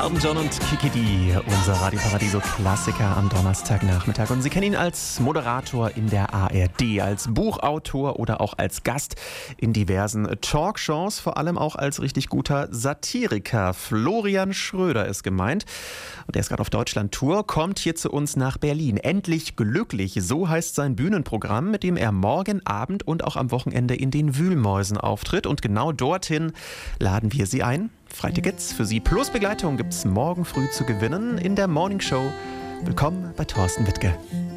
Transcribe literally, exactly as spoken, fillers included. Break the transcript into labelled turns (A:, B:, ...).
A: Elton John und Kiki D, unser Radio Paradiso Klassiker am Donnerstagnachmittag. Und Sie kennen ihn als Moderator in der A R D, als Buchautor oder auch als Gast in diversen Talkshows, vor allem auch als richtig guter Satiriker. Florian Schröder ist gemeint. Und er ist gerade auf Deutschland-Tour, kommt hier zu uns nach Berlin. Endlich glücklich, so heißt sein Bühnenprogramm, mit dem er morgen Abend und auch am Wochenende in den Wühlmäusen auftritt. Und genau dorthin laden wir Sie ein. Freitickets für Sie plus Begleitung gibt's morgen früh zu gewinnen in der Morning Show. Willkommen bei Thorsten Wittke.